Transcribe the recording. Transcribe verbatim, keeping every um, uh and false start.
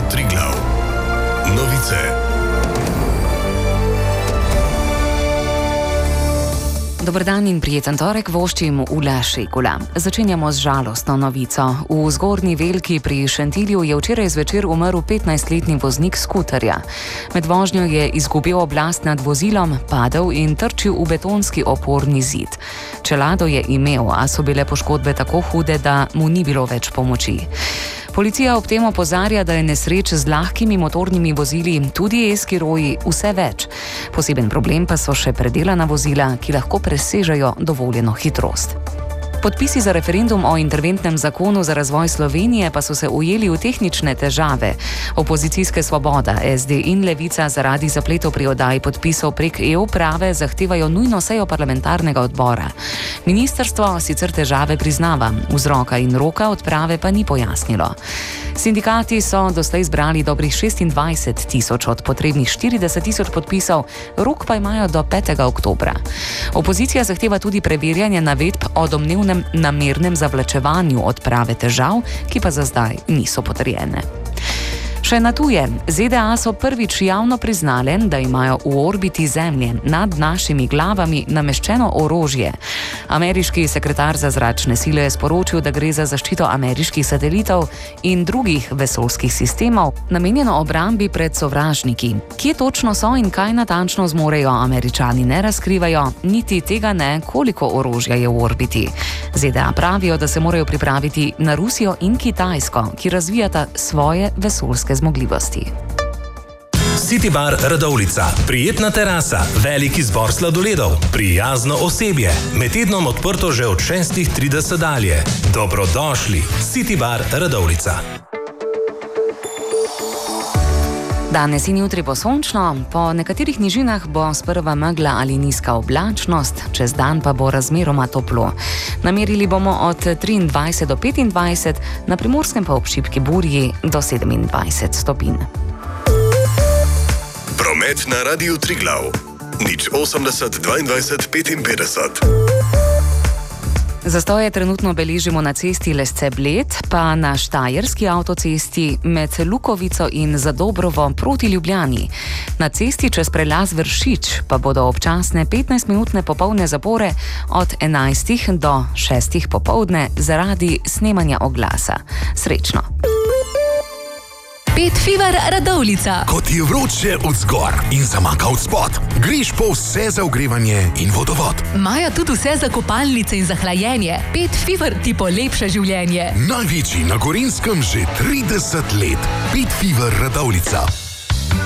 Triglav. Novice. Dober dan in prijeten torek voščim Ula Šekula. Začenjamo z žalostno novico. V Zgornji Velki pri Šentilju je včeraj zvečer umrl petnajstletni voznik skuterja. Med vožnjo je izgubil oblast nad vozilom, padel in trčil v betonski oporni zid. Čelado je imel, a so bile poškodbe tako hude, da mu ni bilo več pomoči. Policija ob tem opozarja, da je nesreč z lahkimi motornimi vozili, tudi e-skiroji, vse več. Poseben problem pa so še predelana vozila, ki lahko presežejo dovoljeno hitrost. Podpisi za referendum o interventnem zakonu za razvoj Slovenije pa so se ujeli v tehnične težave. Opozicijske Svoboda, es de in Levica zaradi zapletov pri oddaji podpisov prek e-uprave zahtevajo nujno sejo parlamentarnega odbora. Ministrstvo sicer težave priznava, vzroka in roka odprave pa ni pojasnilo. Sindikati so doslej zbrali dobrih šestindvajset tisoč od potrebnih štirideset tisoč podpisov, rok pa imajo do petega oktobra. Opozicija zahteva tudi preverjanje navedb o domnevnem namernem zavlačevanju odprave težav, ki pa za zdaj niso potrjene. Še na tuje. ZDA so prvič javno priznale, da imajo v orbiti Zemlje nad našimi glavami nameščeno orožje. Ameriški sekretar za zračne sile je sporočil, da gre za zaščito ameriških satelitov in drugih vesoljskih sistemov, namenjeno obrambi pred sovražniki. Kje točno so in kaj natančno zmorejo, Američani ne razkrivajo, niti tega ne, koliko orožja je v orbiti. ZDA pravijo, da se morajo pripraviti na Rusijo in Kitajsko, ki razvijata svoje vesoljske zmogljivosti. City Bar Radovljica. Prijetna terasa, velik izbor sladoledov, prijazno osebje. Med tednom odprto že od šestih trideset dalje. Dobrodošli. City Bar Radovljica. Danes in jutri bo sončno, po nekaterih nižinah bo sprva megla ali nizka oblačnost, čez dan pa bo razmeroma toplo. Namerili bomo od triindvajset do petindvajset, na Primorskem pa ob šibki burji do sedemindvajset stopinj. Promet na Radiu Triglav. nič osemdeset dvaindvajset petinpetdeset. Zastoje trenutno beležimo na cesti Lesce-Bled, pa na štajerski avtocesti med Lukovico in Zadobrovo proti Ljubljani. Na cesti čez prelaz Vršič pa bodo občasne petnajstminutne popolne zapore od enajstih do šestih popoldne zaradi snemanja oglasa. Srečno! Pet Fever Radovljica. Ko ti je vroče od zgor in zamaka od spod, greš po vse za ogrevanje in vodovod. Imajo tudi vse za kopalnice in za hlajenje. Pet Fever ti polepša življenje. Največji na Gorenjskem že trideset let. Pet Fever Radovljica.